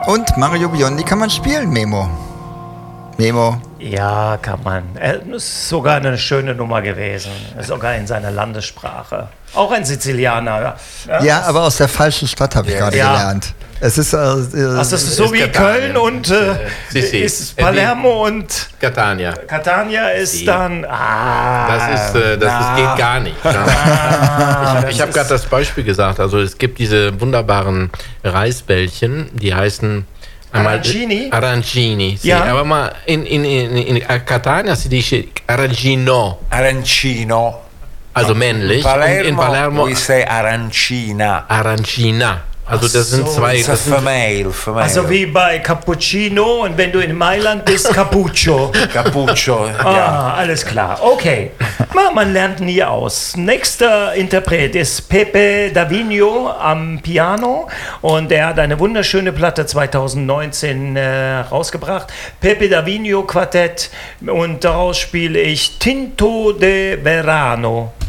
Und Mario Biondi kann man spielen, Memo. Memo. Ja, kann man. Ist sogar eine schöne Nummer gewesen. Sogar in seiner Landessprache. Auch ein Sizilianer. Ja, aber aus der falschen Stadt habe ich gerade gelernt. Es ist, das ist so wie Catania. Köln und ist Palermo und Catania. Catania ist dann. Das geht gar nicht. Ich habe gerade das Beispiel gesagt. Also es gibt diese wunderbaren Reisbällchen, die heißen Arancini? Arancini, sì. Ja. Aber mal in Catania si dice arancino. Arancino. Also männlich. In Palermo we say arancina. Arancina. Also das sind zwei. Das ist female. Also wie bei Cappuccino und wenn du in Mailand bist, Cappuccio. Cappuccio, ja. Alles klar. Okay. Man lernt nie aus. Nächster Interpret ist Pepe Davigno am Piano und er hat eine wunderschöne Platte 2019 rausgebracht. Pepe Davigno Quartett und daraus spiele ich Tinto de Verano.